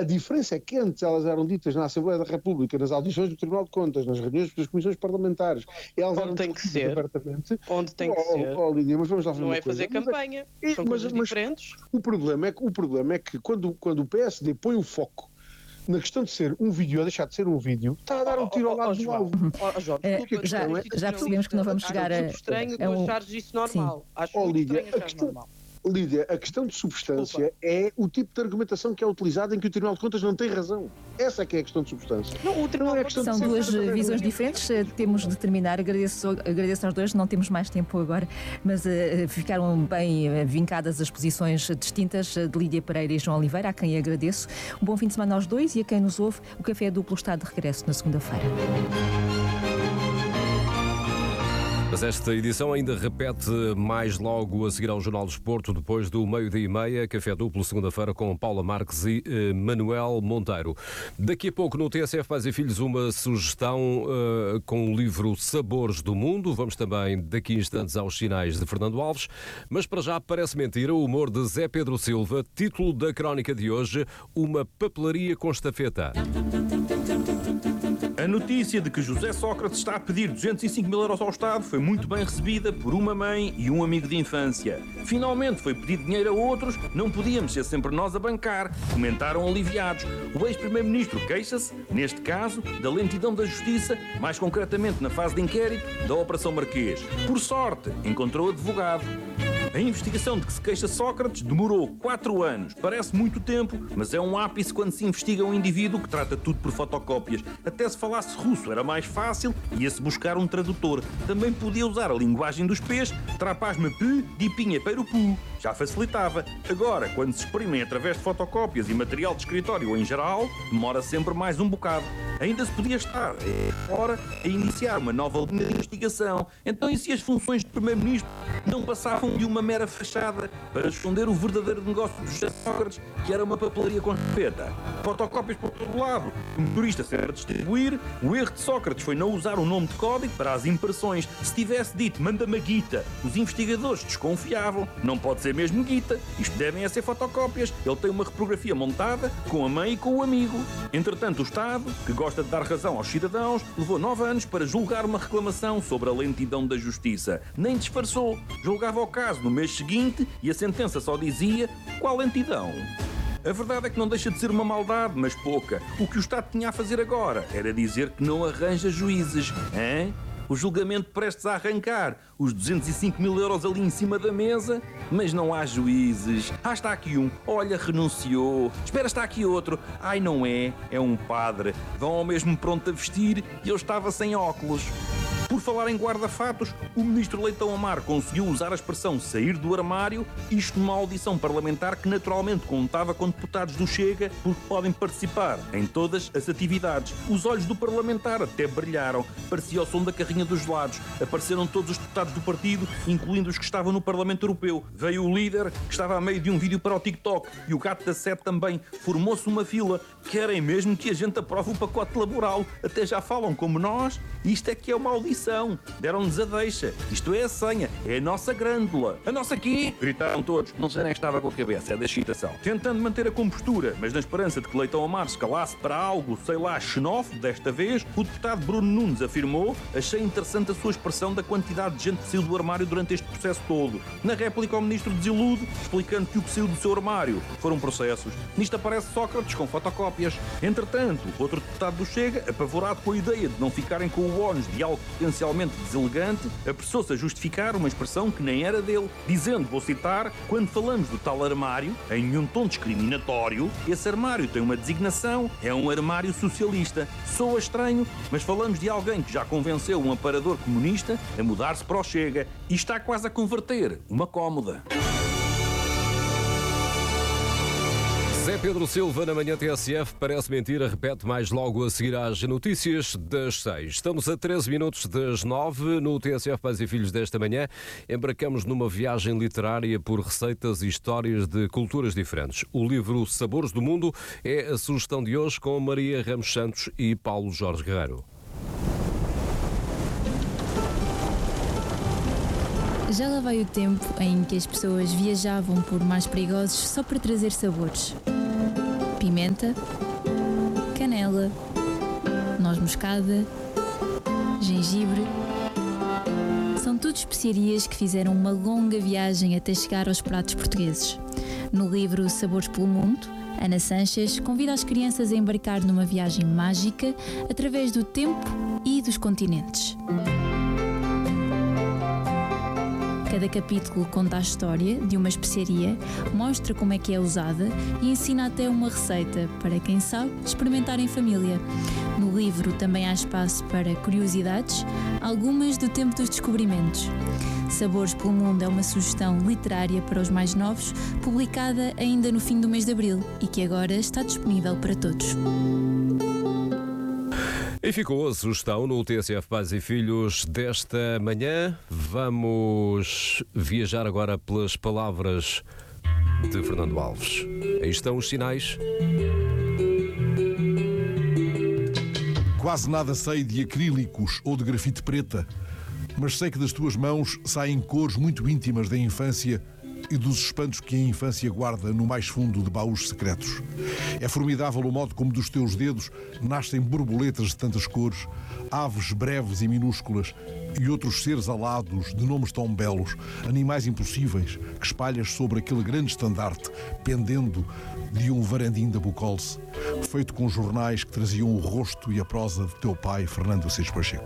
A diferença é que antes elas eram ditas na Assembleia da República, nas audições do Tribunal de Contas, nas reuniões das comissões parlamentares, elas eram Onde tem que ser. abertamente. Onde tem que ser. Lídia, mas vamos lá não é fazer campanha, são coisas diferentes. O problema é que quando o PSD põe o foco na questão de ser um vídeo ou deixar de ser um vídeo, está a dar um tiro ao lado do alvo. Já percebemos que não vamos chegar a... estranho que tu achares isso normal. Acho Lídia, Lídia, a questão de substância é o tipo de argumentação que é utilizado em que o Tribunal de Contas não tem razão. Essa é que é a questão de substância. São duas visões diferentes. Temos de terminar. Agradeço aos dois. Não temos mais tempo agora, mas ficaram bem vincadas as posições distintas de Lídia Pereira e João Oliveira, a quem agradeço. Um bom fim de semana aos dois e a quem nos ouve. O Café Duplo está de regresso na segunda-feira. Mas esta edição ainda repete mais logo a seguir ao Jornal do Desporto, depois do 12:30, Café Duplo, segunda-feira, com Paula Marques e Manuel Monteiro. Daqui a pouco, no TSF Pais e Filhos, uma sugestão com o livro Sabores do Mundo. Vamos também, daqui a instantes, aos sinais de Fernando Alves. Mas para já, parece mentira, o humor de Zé Pedro Silva. Título da crónica de hoje: Uma papelaria com estafeta. A notícia de que José Sócrates está a pedir 205 mil euros ao Estado foi muito bem recebida por uma mãe e um amigo de infância. Finalmente foi pedido dinheiro a outros, não podíamos ser sempre nós a bancar, comentaram aliviados. O ex-primeiro-ministro queixa-se, neste caso, da lentidão da justiça, mais concretamente na fase de inquérito da Operação Marquês. Por sorte, encontrou advogado. A investigação de que se queixa Sócrates demorou 4 anos. Parece muito tempo, mas é um ápice quando se investiga um indivíduo que trata tudo por fotocópias. Até se falasse russo era mais fácil, ia-se buscar um tradutor. Também podia usar a linguagem dos pés, trapaz-me pu, dipinha peiro pu. Já facilitava. Agora, quando se exprime através de fotocópias e material de escritório em geral, demora sempre mais um bocado. Ainda se podia estar agora a iniciar uma nova linha de investigação. Então, e se as funções de Primeiro-Ministro não passavam de uma mera fachada para esconder o verdadeiro negócio de José Sócrates, que era uma papelaria com estafeta? Fotocópias por todo lado, o motorista sempre a distribuir. O erro de Sócrates foi não usar o nome de código para as impressões. Se tivesse dito, manda-me a guita, os investigadores desconfiavam. Não pode ser mesmo guita, isto devem ser fotocópias. Ele tem uma reprografia montada com a mãe e com o amigo. Entretanto, o Estado, que gosta de dar razão aos cidadãos, levou 9 anos para julgar uma reclamação sobre a lentidão da justiça. Nem disfarçou. Julgava o caso no mês seguinte e a sentença só dizia: qual lentidão? A verdade é que não deixa de ser uma maldade, mas pouca. O que o Estado tinha a fazer agora era dizer que não arranja juízes. Hein? O julgamento prestes a arrancar, os 205 mil euros ali em cima da mesa, mas não há juízes. Ah, está aqui um. Olha, renunciou. Espera, está aqui outro. Ai, não é. É um padre. Vão ao mesmo pronto a vestir e eu estava sem óculos. Por falar em guarda-fatos, o ministro Leitão Amar conseguiu usar a expressão sair do armário, isto numa audição parlamentar que naturalmente contava com deputados do Chega, porque podem participar em todas as atividades. Os olhos do parlamentar até brilharam, parecia o som da carrinha dos gelados. Apareceram todos os deputados do partido, incluindo os que estavam no Parlamento Europeu. Veio o líder, que estava a meio de um vídeo para o TikTok, e o gato da Sete também. Formou-se uma fila. Querem mesmo que a gente aprove o pacote laboral. Até já falam como nós. Isto é que é uma audição. Deram-nos a deixa. Isto é a senha. É a nossa grândula. A nossa quê? Gritaram todos. Não sei nem que estava com a cabeça. É da excitação. Tentando manter a compostura, mas na esperança de que Leitão Amar escalasse para algo, sei lá, xenófobo desta vez, o deputado Bruno Nunes afirmou: achei interessante a sua expressão da quantidade de gente que saiu do armário durante este processo todo. Na réplica, o ministro desilude, explicando que o que saiu do seu armário foram processos. Nisto aparece Sócrates com fotocópias. Entretanto, outro deputado do Chega, apavorado com a ideia de não ficarem com o ónus de algo potencialmente deselegante, apressou-se a justificar uma expressão que nem era dele, dizendo, vou citar: quando falamos do tal armário, em um tom discriminatório, esse armário tem uma designação, é um armário socialista. Soa estranho, mas falamos de alguém que já convenceu um aparador comunista a mudar-se para o Chega e está quase a converter uma cómoda. Zé Pedro Silva, na manhã TSF, parece mentira, repete mais logo a seguir às notícias das 6. Estamos a 13 minutos das 9 no TSF Pais e Filhos desta manhã. Embarcamos numa viagem literária por receitas e histórias de culturas diferentes. O livro Sabores do Mundo é a sugestão de hoje com Maria Ramos Santos e Paulo Jorge Guerreiro. Já lá vai o tempo em que as pessoas viajavam por mares perigosos só para trazer sabores. pimenta, canela, noz moscada, gengibre. São tudo especiarias que fizeram uma longa viagem até chegar aos pratos portugueses. No livro Sabores pelo Mundo, Ana Sanches convida as crianças a embarcar numa viagem mágica através do tempo e dos continentes. Cada capítulo conta a história de uma especiaria, mostra como é que é usada e ensina até uma receita para quem sabe experimentar em família. No livro também há espaço para curiosidades, algumas do tempo dos descobrimentos. Sabores pelo Mundo é uma sugestão literária para os mais novos, publicada ainda no fim do mês de abril e que agora está disponível para todos. E ficou a sugestão no TSF Pais e Filhos desta manhã. Vamos viajar agora pelas palavras de Fernando Alves. Aí estão os sinais. Quase nada sei de acrílicos ou de grafite preta, mas sei que das tuas mãos saem cores muito íntimas da infância e dos espantos que a infância guarda no mais fundo de baús secretos. É formidável o modo como dos teus dedos nascem borboletas de tantas cores, aves breves e minúsculas e outros seres alados de nomes tão belos, animais impossíveis que espalhas sobre aquele grande estandarte pendendo de um varandim da Bucolce, feito com jornais que traziam o rosto e a prosa de teu pai, Fernando Assis Pacheco.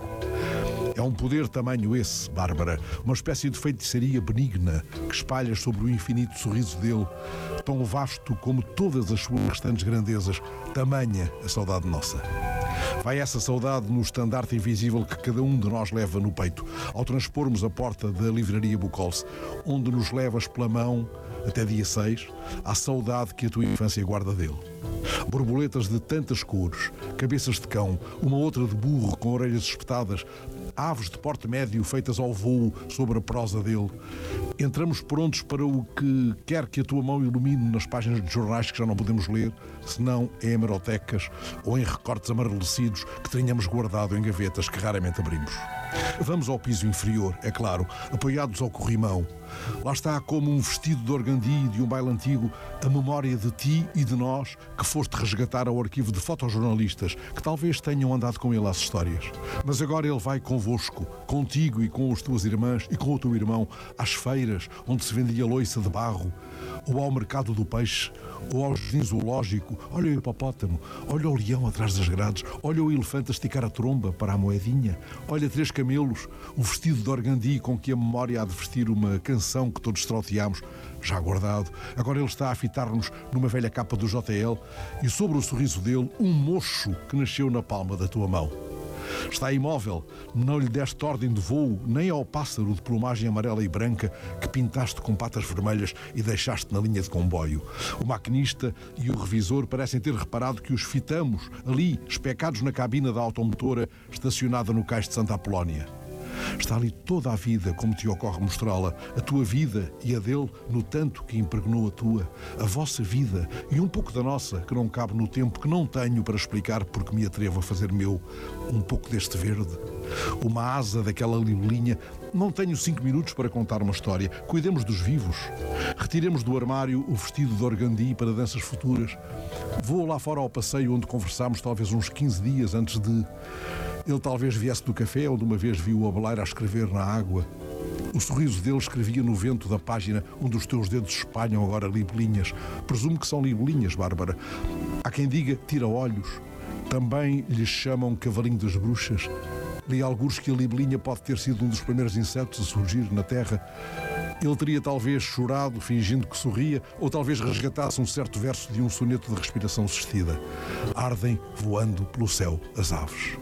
É um poder tamanho esse, Bárbara, uma espécie de feitiçaria benigna que espalhas sobre o infinito sorriso dele, tão vasto como todas as suas restantes grandezas, tamanha a saudade nossa. Vai essa saudade no estandarte invisível que cada um de nós leva no peito, ao transpormos a porta da livraria Bucolce, onde nos levas pela mão, até dia 6, à saudade que a tua infância guarda dele. Borboletas de tantas cores, cabeças de cão, uma outra de burro com orelhas espetadas, aves de porte médio feitas ao voo sobre a prosa dele. Entramos prontos para o que quer que a tua mão ilumine nas páginas de jornais que já não podemos ler, senão em hemerotecas ou em recortes amarelecidos que tenhamos guardado em gavetas que raramente abrimos. Vamos ao piso inferior, é claro, apoiados ao corrimão. Lá está, como um vestido de organdi de um baile antigo, a memória de ti e de nós que foste resgatar ao arquivo de fotojornalistas que talvez tenham andado com ele às histórias. Mas agora ele vai convosco, contigo e com as tuas irmãs e com o teu irmão, às feiras onde se vendia loiça de barro, ou ao mercado do peixe, ou ao jardim zoológico. Olha o hipopótamo, olha o leão atrás das grades, olha o elefante a esticar a tromba para a moedinha, olha 3 camelos, o vestido de organdi com que a memória há de vestir uma canção que todos trauteámos, já guardado. Agora ele está a fitar-nos numa velha capa do JL e sobre o sorriso dele um mocho que nasceu na palma da tua mão. Está imóvel, não lhe deste ordem de voo nem ao pássaro de plumagem amarela e branca que pintaste com patas vermelhas e deixaste na linha de comboio. O maquinista e o revisor parecem ter reparado que os fitamos ali, especados na cabina da automotora estacionada no cais de Santa Apolónia. Está ali toda a vida, como te ocorre mostrá-la, a tua vida e a dele, no tanto que impregnou a tua, a vossa vida e um pouco da nossa, que não cabe no tempo, que não tenho para explicar porque me atrevo a fazer meu, um pouco deste verde, uma asa daquela libelinha. Não tenho 5 minutos para contar uma história. Cuidemos dos vivos. Retiremos do armário o vestido de organdi para danças futuras. Vou lá fora ao passeio onde conversámos talvez uns 15 dias antes de... Ele talvez viesse do café, onde uma vez viu o abeleiro a escrever na água. O sorriso dele escrevia no vento da página onde os teus dedos espalham agora libelinhas. Presumo que são libelinhas, Bárbara. Há quem diga tira-olhos. Também lhes chamam cavalinho das bruxas. Li algures que a libelinha pode ter sido um dos primeiros insetos a surgir na Terra. Ele teria talvez chorado, fingindo que sorria, ou talvez resgatasse um certo verso de um soneto de respiração assistida. Ardem voando pelo céu as aves.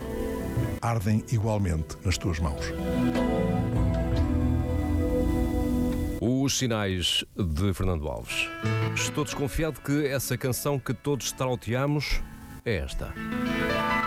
Ardem igualmente nas tuas mãos. Os sinais de Fernando Alves. Estou desconfiado que essa canção que todos trauteamos é esta.